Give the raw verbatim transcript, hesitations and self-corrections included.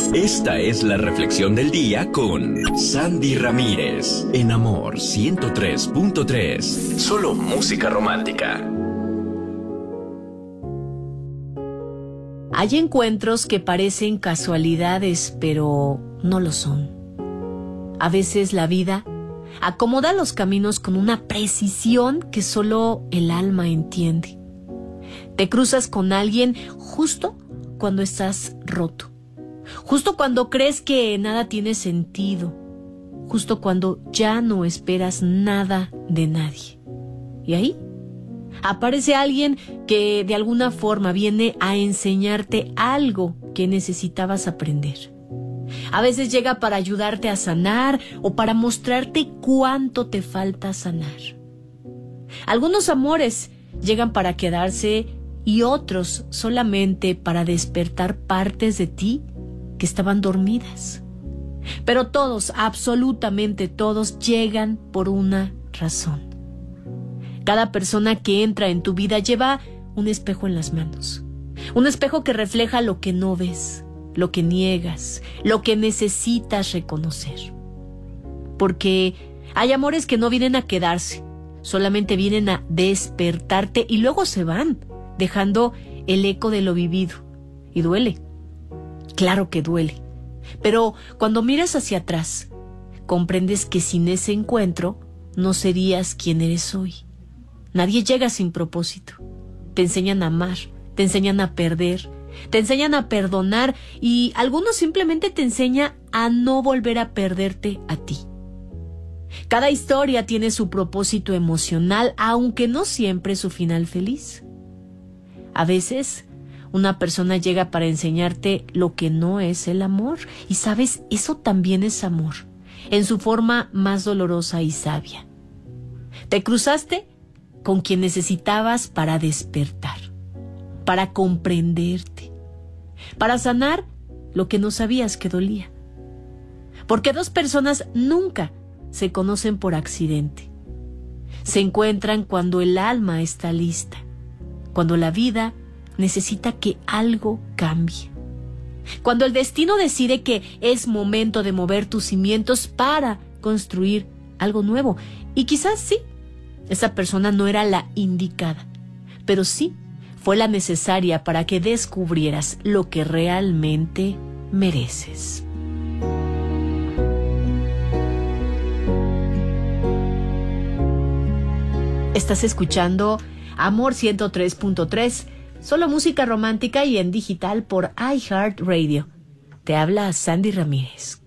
Esta es la reflexión del día con Sandy Ramírez en Amor ciento tres punto tres. Solo música romántica. Hay encuentros que parecen casualidades, pero no lo son. A veces la vida acomoda los caminos con una precisión que solo el alma entiende. Te cruzas con alguien justo cuando estás roto, justo cuando crees que nada tiene sentido, justo cuando ya no esperas nada de nadie. Y ahí aparece alguien que de alguna forma viene a enseñarte algo que necesitabas aprender. A veces llega para ayudarte a sanar o para mostrarte cuánto te falta sanar. Algunos amores llegan para quedarse y otros solamente para despertar partes de ti que estaban dormidas. Pero todos, absolutamente todos, llegan por una razón. Cada persona que entra en tu vida lleva un espejo en las manos. Un espejo que refleja lo que no ves, lo que niegas, lo que necesitas reconocer. Porque hay amores que no vienen a quedarse, solamente vienen a despertarte y luego se van, dejando el eco de lo vivido. Y duele. Claro que duele. Pero cuando miras hacia atrás, comprendes que sin ese encuentro no serías quien eres hoy. Nadie llega sin propósito. Te enseñan a amar, te enseñan a perder, te enseñan a perdonar y algunos simplemente te enseñan a no volver a perderte a ti. Cada historia tiene su propósito emocional, aunque no siempre su final feliz. A veces, una persona llega para enseñarte lo que no es el amor. Y sabes, eso también es amor, en su forma más dolorosa y sabia. Te cruzaste con quien necesitabas para despertar, para comprenderte, para sanar lo que no sabías que dolía. Porque dos personas nunca se conocen por accidente. Se encuentran cuando el alma está lista, cuando la vida necesita que algo cambie, cuando el destino decide que es momento de mover tus cimientos para construir algo nuevo. Y quizás sí, esa persona no era la indicada, pero sí fue la necesaria para que descubrieras lo que realmente mereces. Estás escuchando Amor ciento tres punto tres, solo música romántica y en digital por iHeartRadio. Te habla Sandy Ramírez.